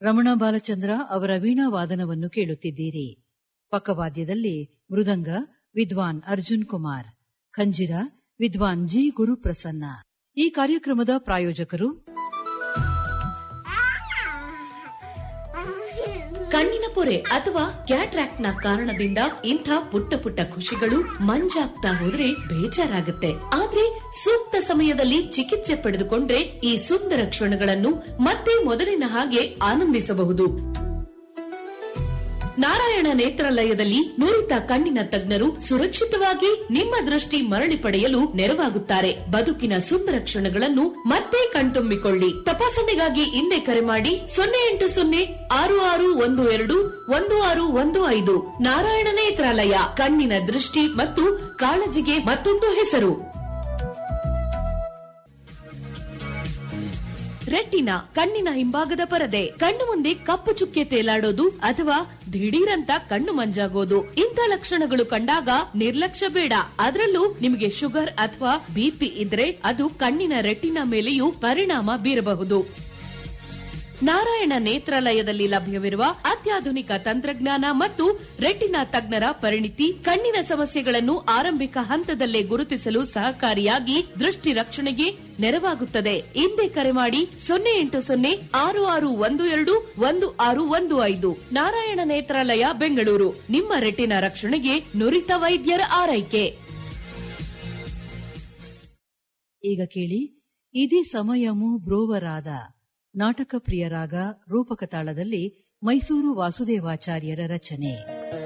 ರಮಣ ಬಾಲಚಂದ್ರ ಅವರ ವೀಣಾ ವಾದನವನ್ನು ಕೇಳುತ್ತಿದ್ದೀರಿ. ಪಕ್ಕವಾದ್ಯದಲ್ಲಿ ಮೃದಂಗ ವಿದ್ವಾನ್ ಅರ್ಜುನ್ ಕುಮಾರ್, ಖಂಜಿರ ವಿದ್ವಾನ್ ಜಿ ಗುರುಪ್ರಸನ್ನ. ಈ ಕಾರ್ಯಕ್ರಮದ ಪ್ರಾಯೋಜಕರು ಕಣ್ಣಿನ ಪೊರೆ ಅಥವಾ ಕ್ಯಾಟ್ರಾಕ್ಟ್ ನ ಕಾರಣದಿಂದ ಇಂಥ ಪುಟ್ಟ ಪುಟ್ಟ ಖುಷಿಗಳು ಮಂಜಾಗ್ತಾ ಹೋದ್ರೆ ಬೇಜಾರಾಗುತ್ತೆ. ಆದ್ರೆ ಸೂಕ್ತ ಸಮಯದಲ್ಲಿ ಚಿಕಿತ್ಸೆ ಪಡೆದುಕೊಂಡ್ರೆ ಈ ಸುಂದರ ಕ್ಷಣಗಳನ್ನು ಮತ್ತೆ ಮೊದಲಿನ ಹಾಗೆ ಆನಂದಿಸಬಹುದು. ನಾರಾಯಣ ನೇತ್ರಾಲಯದಲ್ಲಿ ನುರಿತ ಕಣ್ಣಿನ ತಜ್ಞರು ಸುರಕ್ಷಿತವಾಗಿ ನಿಮ್ಮ ದೃಷ್ಟಿ ಮರಳಿ ಪಡೆಯಲು ನೆರವಾಗುತ್ತಾರೆ. ಬದುಕಿನ ಸುಂದರ ಕ್ಷಣಗಳನ್ನು ಮತ್ತೆ ಕಣ್ತುಂಬಿಕೊಳ್ಳಿ. ತಪಾಸಣೆಗಾಗಿ ಹಿಂದೆ ಕರೆ ಮಾಡಿ 0800-6612-1615. ನಾರಾಯಣ ನೇತ್ರಾಲಯ, ಕಣ್ಣಿನ ದೃಷ್ಟಿ ಮತ್ತು ಕಾಳಜಿಗೆ ಮತ್ತೊಂದು ಹೆಸರು. ರೆಟಿನಾ, ಕಣ್ಣಿನ ಹಿಂಭಾಗದ ಪರದೆ. ಕಣ್ಣು ಮುಂದೆ ಕಪ್ಪು ಚುಕ್ಕೆ ತೇಲಾಡೋದು ಅಥವಾ ದಿಢೀರಂತ ಕಣ್ಣು ಮಂಜಾಗೋದು, ಇಂಥ ಲಕ್ಷಣಗಳು ಕಂಡಾಗ ನಿರ್ಲಕ್ಷ್ಯ ಬೇಡ. ಅದರಲ್ಲೂ ನಿಮಗೆ ಶುಗರ್ ಅಥವಾ ಬಿಪಿ ಇದ್ರೆ ಅದು ಕಣ್ಣಿನ ರೆಟಿನಾ ಮೇಲೆಯೂ ಪರಿಣಾಮ ಬೀರಬಹುದು. ನಾರಾಯಣ ನೇತ್ರಾಲಯದಲ್ಲಿ ಲಭ್ಯವಿರುವ ಅತ್ಯಾಧುನಿಕ ತಂತ್ರಜ್ಞಾನ ಮತ್ತು ರೆಟಿನಾ ತಜ್ಞರ ಪರಿಣಿತಿ ಕಣ್ಣಿನ ಸಮಸ್ಯೆಗಳನ್ನು ಆರಂಭಿಕ ಹಂತದಲ್ಲೇ ಗುರುತಿಸಲು ಸಹಕಾರಿಯಾಗಿ ದೃಷ್ಟಿ ರಕ್ಷಣೆಗೆ ನೆರವಾಗುತ್ತದೆ. ಹಿಂದೆ ಕರೆ ಮಾಡಿ 0800-6612-1615. ನಾರಾಯಣ ನೇತ್ರಾಲಯ, ಬೆಂಗಳೂರು. ನಿಮ್ಮ ರೆಟಿನಾ ರಕ್ಷಣೆಗೆ ನುರಿತ ವೈದ್ಯರ ಆರೈಕೆ. ಈಗ ಕೇಳಿ ಇದೇ ಸಮಯಮು ಬ್ರೋವರಾದ ನಾಟಕ ಪ್ರಿಯರಾಗ ರೂಪಕ ತಾಳದಲ್ಲಿ ಮೈಸೂರು ವಾಸುದೇವಾಚಾರ್ಯರ ರಚನೆ.